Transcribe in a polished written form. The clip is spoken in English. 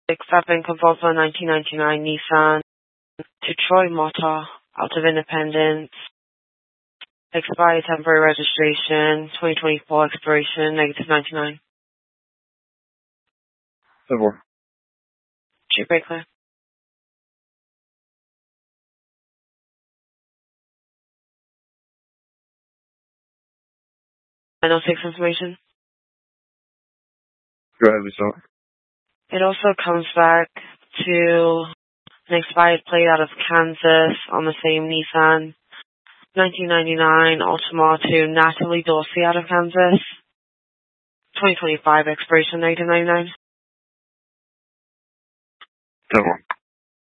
67 Convolvo 1999 Nissan to Troy Mota out of Independence. Expired temporary registration, 2024 expiration, -99. Favor. Street brake clear. Final 6 information. Go ahead, Lisa. It also comes back to an expired plate out of Kansas on the same Nissan. 1999 Altima to Natalie Dorsey out of Kansas. 2025 expiration, -99. Favor.